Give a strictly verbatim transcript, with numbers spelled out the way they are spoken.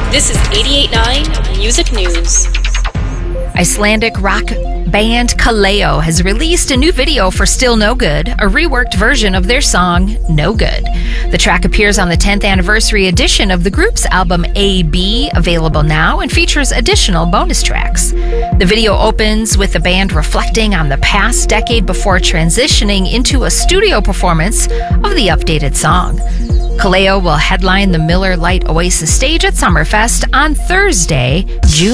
This is eighty-eight point nine Music News. Icelandic rock band Kaleo has released a new video for Still No Good, a reworked version of their song No Good. The track appears on the tenth anniversary edition of the group's album A B, available now, and features additional bonus tracks. The video opens with the band reflecting on the past decade before transitioning into a studio performance of the updated song. Kaleo will headline the Miller Lite Oasis stage at Summerfest on Thursday, June